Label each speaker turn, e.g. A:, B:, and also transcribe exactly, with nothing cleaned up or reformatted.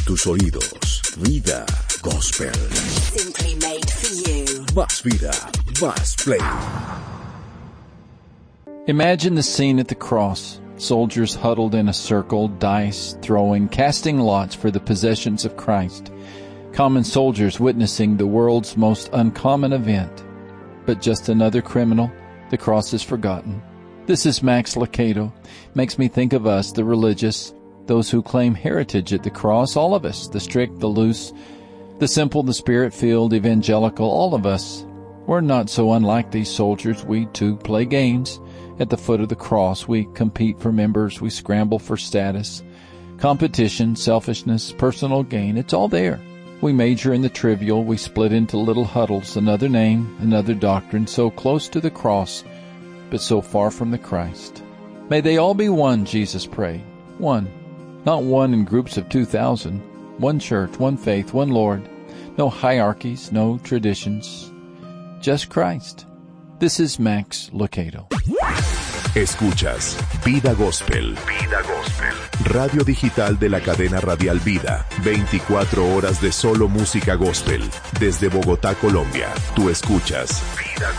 A: tus oídos. Vida Gospel.
B: Simply made for you.
A: Más vida, más play.
C: Imagine the scene at the cross. Soldiers huddled in a circle, dice throwing, casting lots for the possessions of Christ. Common soldiers witnessing the world's most uncommon event. But just another criminal, the cross is forgotten. This is Max Lucado. Makes me think of us, the religious, those who claim heritage at the cross, all of us, the strict, the loose, the simple, the spirit-filled, evangelical, all of us. We're not so unlike these soldiers. We, too, play games. At the foot of the cross, we compete for members. We scramble for status, competition, selfishness, personal gain. It's all there. We major in the trivial. We split into little huddles, another name, another doctrine, so close to the cross, but so far from the Christ. May they all be one, Jesus prayed. One. Not one in groups of two thousand. One church, one faith, one Lord. No hierarchies, no traditions. Just Christ. This is Max Lucado.
A: Escuchas Vida Gospel. Vida Gospel. Radio digital de la cadena radial Vida. veinticuatro horas de solo música gospel. Desde Bogotá, Colombia. Tú escuchas Vida